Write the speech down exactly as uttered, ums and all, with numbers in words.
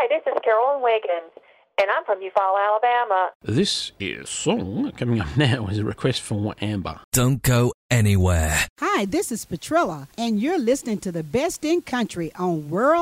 this is Carolyn Wiggins, and I'm from Eufaula, Alabama. This is song coming up now is a request from Amber. Don't go anywhere. Hi, this is Petrilla, and you're listening to the best in country on World